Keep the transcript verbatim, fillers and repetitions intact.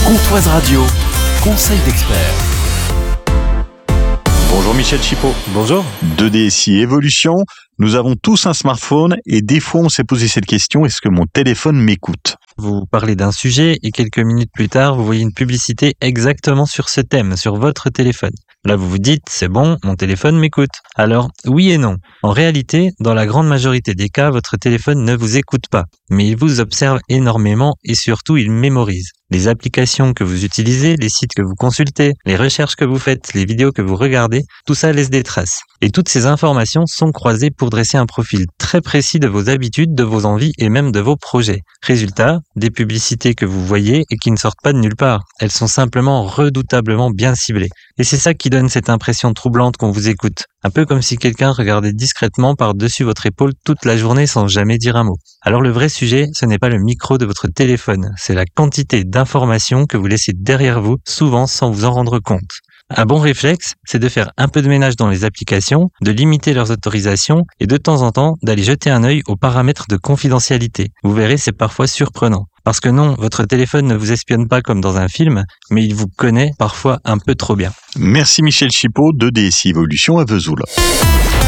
Comptoise Radio, conseil d'expert. Bonjour Michel Chipot. Bonjour. De D S I Évolution, nous avons tous un smartphone et des fois on s'est posé cette question, est-ce que mon téléphone m'écoute ? Vous parlez d'un sujet et quelques minutes plus tard, vous voyez une publicité exactement sur ce thème, sur votre téléphone. Là, vous vous dites, c'est bon, mon téléphone m'écoute. Alors, oui et non. En réalité, dans la grande majorité des cas, votre téléphone ne vous écoute pas, mais il vous observe énormément et surtout, il mémorise. Les applications que vous utilisez, les sites que vous consultez, les recherches que vous faites, les vidéos que vous regardez, tout ça laisse des traces. Et toutes ces informations sont croisées pour dresser un profil très précis de vos habitudes, de vos envies et même de vos projets. Résultat, des publicités que vous voyez et qui ne sortent pas de nulle part. Elles sont simplement redoutablement bien ciblées. Et c'est ça qui donne cette impression troublante qu'on vous écoute. Un peu comme si quelqu'un regardait discrètement par-dessus votre épaule toute la journée sans jamais dire un mot. Alors le vrai sujet, ce n'est pas le micro de votre téléphone, c'est la quantité d'informations que vous laissez derrière vous, souvent sans vous en rendre compte. Un bon réflexe, c'est de faire un peu de ménage dans les applications, de limiter leurs autorisations et de temps en temps d'aller jeter un œil aux paramètres de confidentialité. Vous verrez, c'est parfois surprenant. Parce que non, votre téléphone ne vous espionne pas comme dans un film, mais il vous connaît parfois un peu trop bien. Merci Michel Chipot de D S I Évolution à Vesoul.